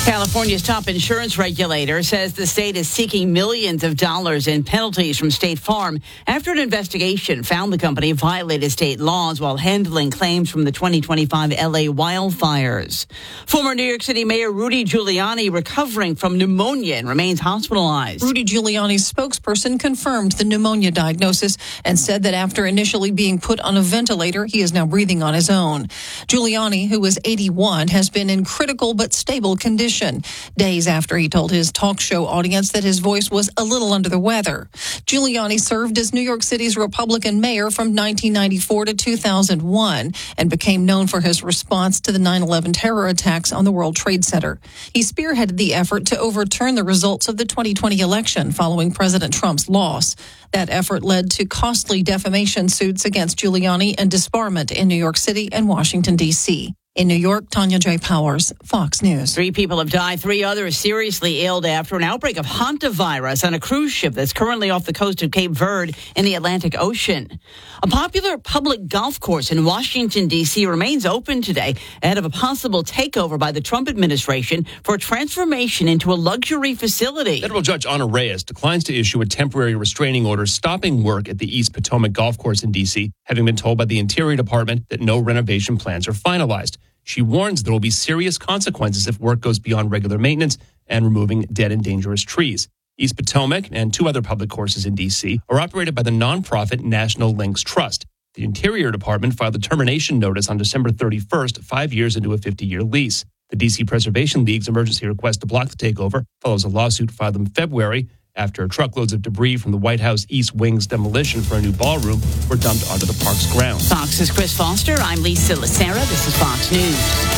California's top insurance regulator says the state is seeking millions of dollars in penalties from State Farm after an investigation found the company violated state laws while handling claims from the 2025 LA wildfires. Former New York City Mayor Rudy Giuliani recovering from pneumonia and remains hospitalized. Rudy Giuliani's spokesperson confirmed the pneumonia diagnosis and said that after initially being put on a ventilator, he is now breathing on his own. Giuliani, who is 81, has been in critical but stable condition days after he told his talk show audience that his voice was a little under the weather. Giuliani served as New York City's Republican mayor from 1994 to 2001 and became known for his response to the 9/11 terror attacks on the World Trade Center. He spearheaded the effort to overturn the results of the 2020 election following President Trump's loss. That effort led to costly defamation suits against Giuliani and disbarment in New York City and Washington, D.C. In New York, Tanya J. Powers, Fox News. 3 people have died, 3 others seriously ill after an outbreak of hantavirus on a cruise ship that's currently off the coast of Cape Verde in the Atlantic Ocean. A popular public golf course in Washington, D.C. remains open today ahead of a possible takeover by the Trump administration for a transformation into a luxury facility. Federal Judge Ana Reyes declines to issue a temporary restraining order stopping work at the East Potomac Golf Course in D.C., having been told by the Interior Department that no renovation plans are finalized. She warns there will be serious consequences if work goes beyond regular maintenance and removing dead and dangerous trees. East Potomac and 2 other public courses in D.C. are operated by the nonprofit National Links Trust. The Interior Department filed a termination notice on December 31st, 5 years into a 50-year lease. The D.C. Preservation League's emergency request to block the takeover follows a lawsuit filed in February after truckloads of debris from the White House East Wing's demolition for a new ballroom were dumped onto the park's grounds. Fox's Chris Foster. I'm Lisa Lacera. This is Fox News.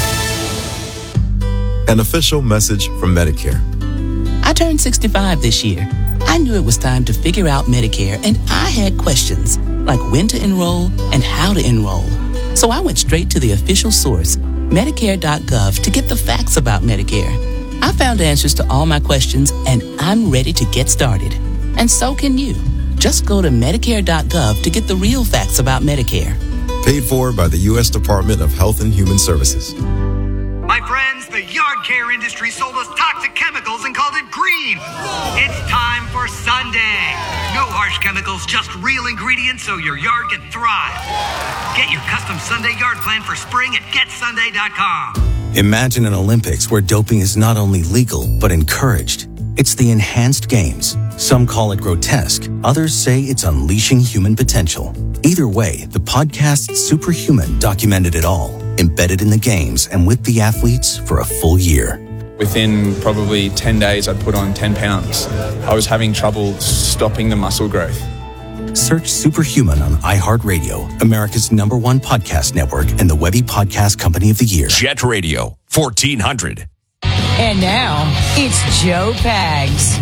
An official message from Medicare. I turned 65 this year. I knew it was time to figure out Medicare, and I had questions like when to enroll and how to enroll. So I went straight to the official source, Medicare.gov, to get the facts about Medicare. I found answers to all my questions, and I'm ready to get started. And so can you. Just go to Medicare.gov to get the real facts about Medicare. Paid for by the U.S. Department of Health and Human Services. My friends, the yard care industry sold us toxic chemicals and called it green. It's time for Sunday. No harsh chemicals, just real ingredients so your yard can thrive. Get your custom Sunday yard plan for spring at GetSunday.com. Imagine an Olympics where doping is not only legal, but encouraged. It's the enhanced games. Some call it grotesque. Others say it's unleashing human potential. Either way, the podcast Superhuman documented it all, embedded in the games and with the athletes for a full year. Within probably 10 days, I'd put on 10 pounds. I was having trouble stopping the muscle growth. Search Superhuman on iHeartRadio, America's #1 podcast network and the Webby Podcast Company of the Year. Jet Radio, 1400. And now, it's Joe Pags.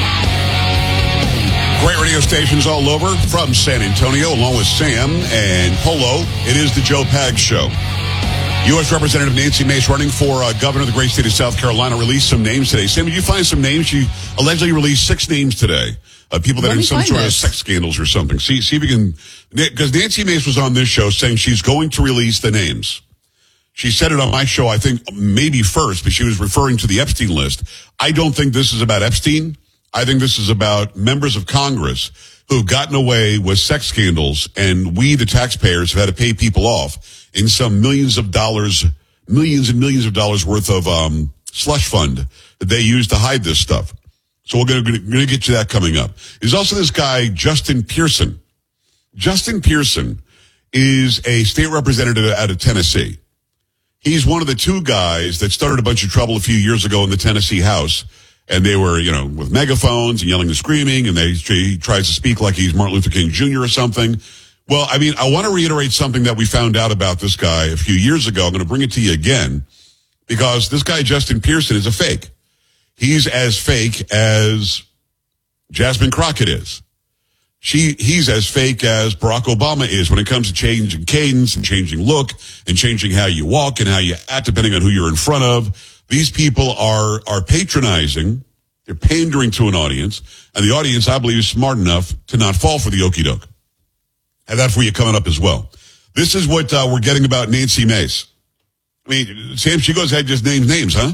Great radio stations all over from San Antonio, along with Sam and Polo. It is the Joe Pags Show. U.S. Representative Nancy Mace running for governor of the great state of South Carolina released some names today. Sam, did you find some names? She allegedly released 6 names today. People that are in some sort of sex scandals or something. See if you can, because Nancy Mace was on this show saying she's going to release the names. She said it on my show, I think maybe first, but she was referring to the Epstein list. I don't think this is about Epstein. I think this is about members of Congress who've gotten away with sex scandals, and we, the taxpayers, have had to pay people off in some millions and millions of dollars worth of slush fund that they use to hide this stuff. So we're going to get to that coming up. There's also this guy, Justin Pearson. Justin Pearson is a state representative out of Tennessee. He's one of the 2 guys that started a bunch of trouble a few years ago in the Tennessee House. And they were, with megaphones and yelling and screaming. And he tries to speak like he's Martin Luther King Jr. or something. Well, I mean, I want to reiterate something that we found out about this guy a few years ago. I'm going to bring it to you again because this guy, Justin Pearson, is a fake. He's as fake as Jasmine Crockett is. He's as fake as Barack Obama is when it comes to changing cadence and changing look and changing how you walk and how you act depending on who you're in front of. These people are patronizing. They're pandering to an audience. And the audience, I believe, is smart enough to not fall for the okie doke. And that's for you coming up as well. This is what we're getting about Nancy Mace. I mean, Sam, she goes ahead and just names, huh?